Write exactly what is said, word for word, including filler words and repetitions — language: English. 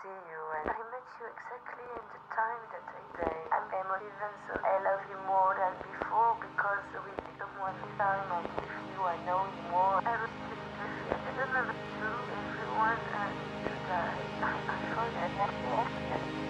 see you, and I met you exactly in the time that I say I'm emotive, and so I love you more than before because with someone this time, and with you I know you more. I was just with you. I don't know.